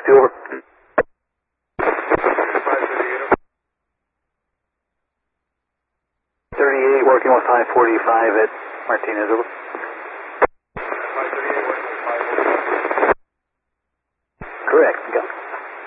over. 38 working with 545 at Martinez, over. Correct, go.